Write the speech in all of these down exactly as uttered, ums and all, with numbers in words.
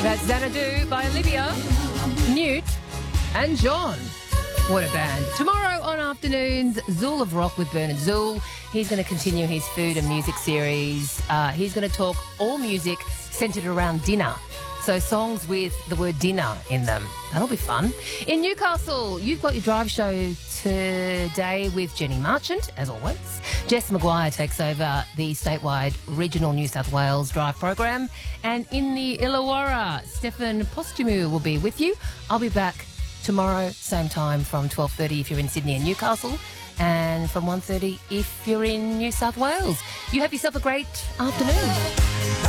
That's Xanadu by Olivia, Newt and John. What a band. Tomorrow on Afternoons, Zool of Rock with Bernard Zool. He's going to continue his food and music series. Uh, he's going to talk all music centred around dinner. So songs with the word dinner in them. That'll be fun. In Newcastle, you've got your drive show today with Jenny Marchant, as always. Jess Maguire takes over the statewide regional New South Wales drive program. And in the Illawarra, Stefan Postumu will be with you. I'll be back tomorrow, same time from twelve thirty if you're in Sydney and Newcastle, and from one thirty if you're in New South Wales. You have yourself a great afternoon.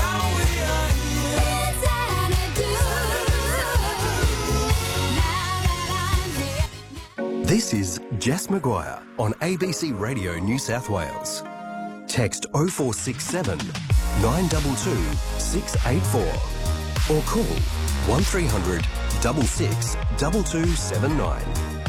This is Jess Maguire on A B C Radio New South Wales. Text oh four six seven, nine two two, six eight four or call one three hundred, six six, two two seven nine.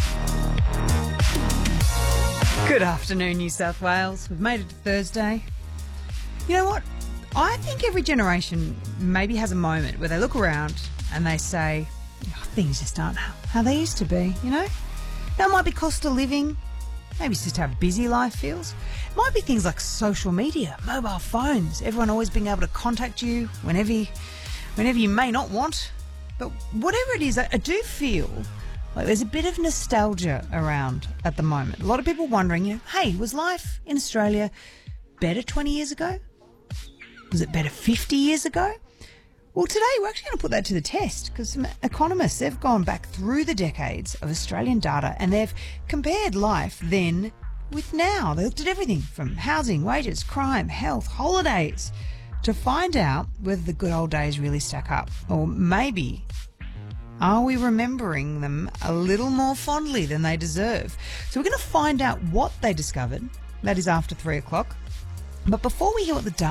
Good afternoon, New South Wales. We've made it to Thursday. You know what? I think every generation maybe has a moment where they look around and they say, oh, things just aren't how they used to be, you know? Now, it might be cost of living. Maybe it's just how busy life feels. It might be things like social media, mobile phones, everyone always being able to contact you whenever you, whenever you may not want. But whatever it is, I, I do feel like there's a bit of nostalgia around at the moment. A lot of people wondering, you know, hey, was life in Australia better twenty years ago? Was it better fifty years ago? Well, today we're actually going to put that to the test because some economists, they've gone back through the decades of Australian data and they've compared life then with now. They looked at everything from housing, wages, crime, health, holidays to find out whether the good old days really stack up. Or maybe are we remembering them a little more fondly than they deserve? So we're going to find out what they discovered. That is after three o'clock. But before we hear what the data